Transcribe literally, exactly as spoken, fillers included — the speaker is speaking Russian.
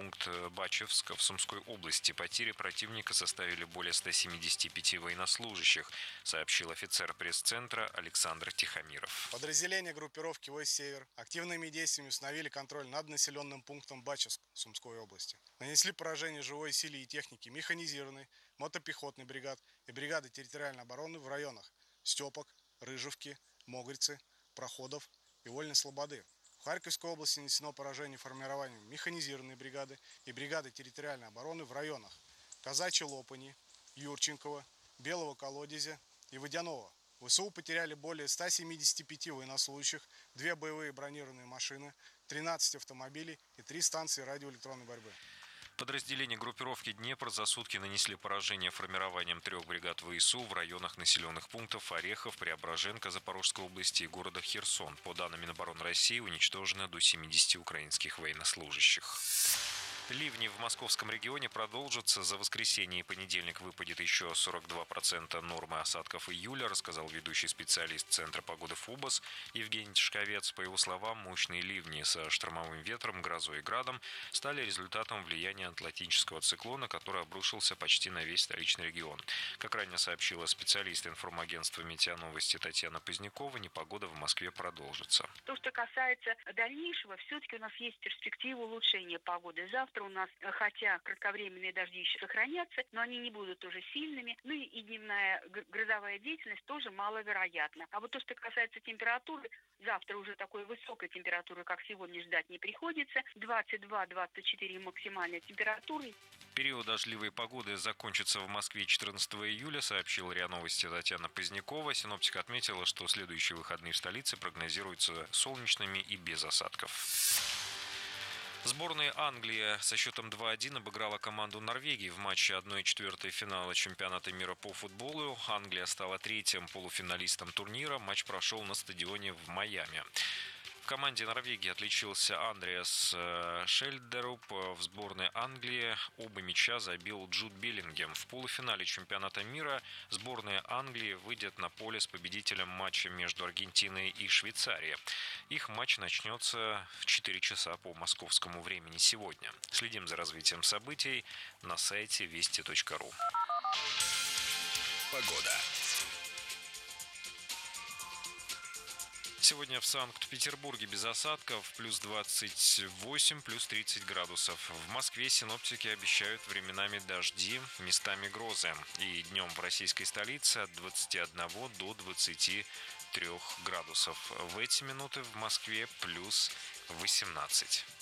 пункт Бачевск в Сумской области. Потери противника составили более ста семидесяти пяти военнослужащих, сообщил офицер пресс-центра Александр Тихомиров. Подразделения группировки войск «Север» активными действиями установили контроль над населенным пунктом Бачевск Сумской области. Нанесли поражение живой силе и технике механизированной, мотопехотной бригад и бригады территориальной обороны в районах Степок, Рыжевки, Могрицы, Проходов и Вольной Слободы. В Харьковской области нанесено поражение формированием механизированной бригады и бригады территориальной обороны в районах Казачьей Лопани, Юрченкова, Белого Колодезя и Водяного. ВСУ потеряли более ста семидесяти пяти военнослужащих, две боевые бронированные машины, тринадцать автомобилей и три станции радиоэлектронной борьбы. Подразделения группировки «Днепр» за сутки нанесли поражение формированием трех бригад ВСУ в районах населенных пунктов Орехов, Преображенка Запорожской области и города Херсон. По данным Минобороны России, уничтожено до семидесяти украинских военнослужащих. Ливни в московском регионе продолжатся. За воскресенье и понедельник выпадет еще сорок два процента нормы осадков июля, рассказал ведущий специалист Центра погоды ФУБОС Евгений Тишковец. По его словам, мощные ливни со штормовым ветром, грозой и градом стали результатом влияния атлантического циклона, который обрушился почти на весь столичный регион. Как ранее сообщила специалист информагентства «Метеоновости» Татьяна Позднякова, непогода в Москве продолжится. То, что касается дальнейшего, все-таки у нас есть перспектива улучшения погоды. Завтра у нас, хотя кратковременные дожди еще сохранятся, но они не будут уже сильными. Ну и, и дневная грозовая деятельность тоже маловероятна. А вот то, что касается температуры, завтра уже такой высокой температуры, как сегодня, ждать не приходится. двадцать два - двадцать четыре максимальной температуры. Период дождливой погоды закончится в Москве четырнадцатого июля, сообщила РИА Новости Татьяна Позднякова. Синоптик отметила, что следующие выходные в столице прогнозируются солнечными и без осадков. Сборная Англии со счетом два один обыграла команду Норвегии в матче одна четвертая финала чемпионата мира по футболу. Англия стала третьим полуфиналистом турнира. Матч прошел на стадионе в Майами. В команде Норвегии отличился Андреас Шельдеруп. В сборной Англии оба мяча забил Джуд Беллингем. В полуфинале чемпионата мира сборная Англии выйдет на поле с победителем матча между Аргентиной и Швейцарией. Их матч начнется в четыре часа по московскому времени сегодня. Следим за развитием событий на сайте вести точка ру. Погода. Сегодня в Санкт-Петербурге без осадков, плюс двадцать восемь, плюс тридцать градусов. В Москве синоптики обещают временами дожди, местами грозы. И днем в российской столице от двадцати одного до двадцати трёх градусов. В эти минуты в Москве плюс восемнадцать.